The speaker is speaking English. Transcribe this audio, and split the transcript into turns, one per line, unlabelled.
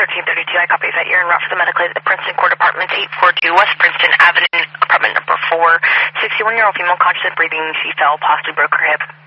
1332, I copy that you're en route for the medical aid at the Princeton Court Apartments, 842 West Princeton Avenue, apartment number 4. 61-year-old female conscious and breathing. She fell, possibly broke her hip.